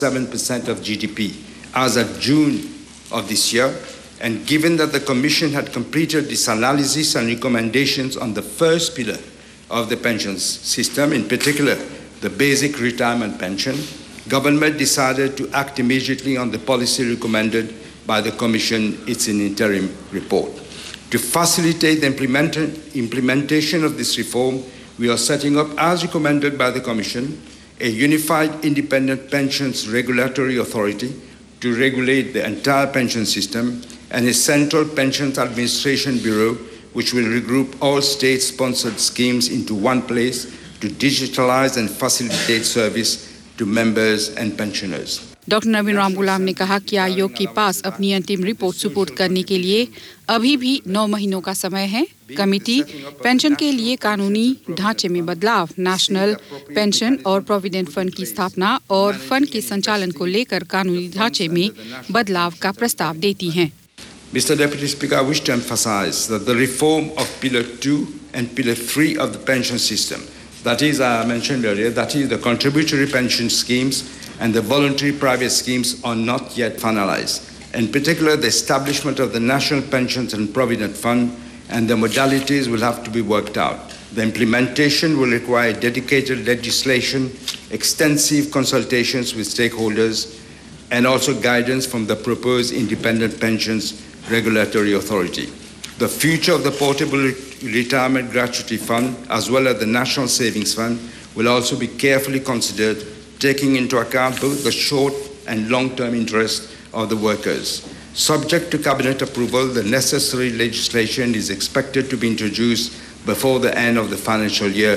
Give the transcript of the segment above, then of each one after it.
7% of GDP as of June of this year, and given that the Commission had completed its analysis and recommendations on the first pillar of the pensions system, in particular the basic retirement pension, government decided to act immediately on the policy recommended by the Commission in its interim report. To facilitate the implementation of this reform, we are setting up, as recommended by the Commission, a unified independent pensions regulatory authority to regulate the entire pension system, and a central pensions administration bureau which will regroup all state-sponsored schemes into one place to digitalize and facilitate service to members and pensioners. Doctor नवीन राम गुलाम ने कहा कि आयोग के पास अपनी अंतिम report सुपुर्द करने के लिए अभी भी 9 महीनों का समय है। कमिटी पेंशन के लिए कानूनी ढांचे में बदलाव, नेशनल पेंशन और प्रोविडेंट फंड की स्थापना और फंड के संचालन को लेकर कानूनी ढांचे में बदलाव का प्रस्ताव देती है। Mr. Deputy Speaker, I wish to emphasize that the reform of Pillar 2 and Pillar 3 of the pension system, that is, I mentioned earlier, that is the contributory pension schemes and the voluntary private schemes are not yet finalized. In particular, the establishment of the National Pensions and Provident Fund and the modalities will have to be worked out. The implementation will require dedicated legislation, extensive consultations with stakeholders, and also guidance from the proposed independent pensions regulatory authority. The future of the Portable Retirement Gratuity Fund, as well as the National Savings Fund, will also be carefully considered, taking into account both the short and long-term interests of the workers. Subject to Cabinet approval, the necessary legislation is expected to be introduced before the end of the financial year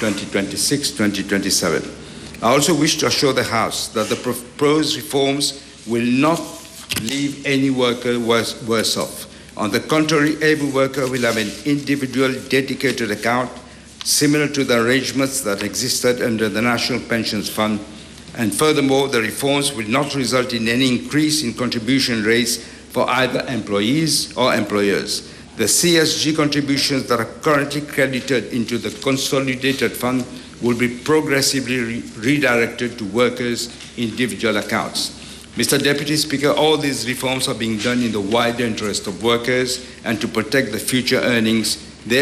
2026-2027. I also wish to assure the House that the proposed reforms will not leave any worker worse off. On the contrary, every worker will have an individual dedicated account similar to the arrangements that existed under the National Pensions Fund. And furthermore, the reforms will not result in any increase in contribution rates for either employees or employers. The CSG contributions that are currently credited into the consolidated fund will be progressively redirected to workers' individual accounts. Mr. Deputy Speaker, all these reforms are being done in the wider interest of workers and to protect their future earnings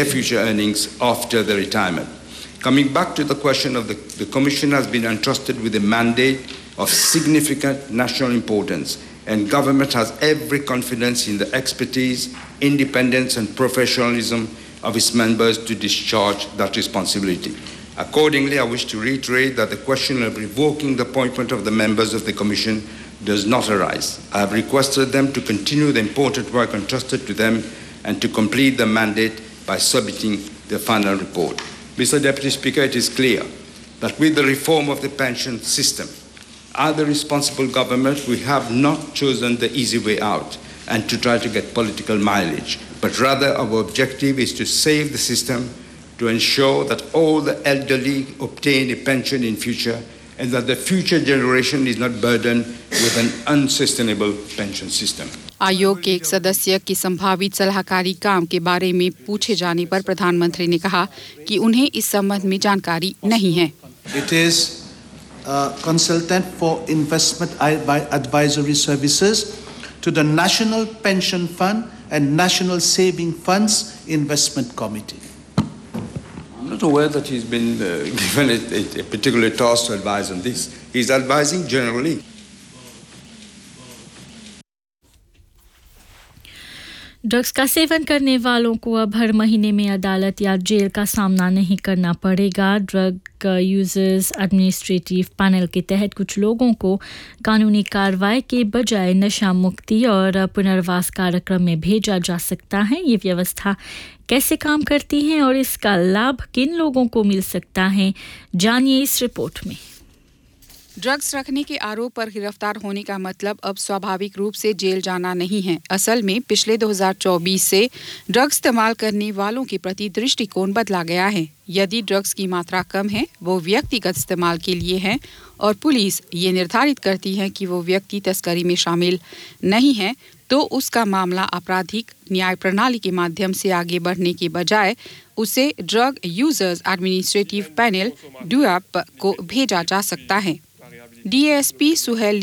after their retirement. Coming back to the question of the Commission has been entrusted with a mandate of significant national importance, and government has every confidence in the expertise, independence and professionalism of its members to discharge that responsibility. Accordingly, I wish to reiterate that the question of revoking the appointment of the members of the Commission does not arise. I have requested them to continue the important work entrusted to them and to complete the mandate by submitting the final report. Mr. Deputy Speaker, it is clear that with the reform of the pension system, as the responsible government, we have not chosen the easy way out and to try to get political mileage, but rather our objective is to save the system, to ensure that all the elderly obtain a pension in future and that the future generation is not burdened with an unsustainable pension system. आयोग के एक सदस्य की संभावित सलाहकारी काम के बारे में पूछे जाने पर प्रधानमंत्री ने कहा कि उन्हें इस संबंध में जानकारी नहीं है। It is a consultant for investment advisory services to the National Pension Fund and National Saving Funds Investment Committee. I'm not aware that he's been given a particular task to advise on this. He's advising generally. Drugs का seven करने वालों को अब हर महीने में अदालत या jail का सामना नहीं करना पड़ेगा। ड्रग यूजर्स एडमिनिस्ट्रेटिव पैनल के तहत कुछ लोगों को कानूनी कार्रवाई के बजाय नशा मुक्ति और पुनर्वास कार्यक्रम में भेजा जा सकता है। ये व्यवस्था कैसे काम करती है और इसका लाभ किन लोगों को मिल सकता है, जानिए इस रिपोर्ट में। ड्रग्स रखने के आरोप पर गिरफ्तार होने का मतलब अब स्वाभाविक रूप से जेल जाना नहीं है। असल में पिछले 2024 से ड्रग्स इस्तेमाल करने वालों के प्रति दृष्टिकोण बदला गया है। यदि ड्रग्स की मात्रा कम है, वो व्यक्तिगत इस्तेमाल के लिए है और पुलिस ये निर्धारित करती है कि वो व्यक्ति तस्करी में शामिल नहीं है, तो उसका मामला आपराधिक न्याय प्रणाली के माध्यम से आगे बढ़ने के बजाय उसे ड्रग यूजर्स एडमिनिस्ट्रेटिव पैनल डूएप को भेजा जा सकता है। डीएसपी सुहेल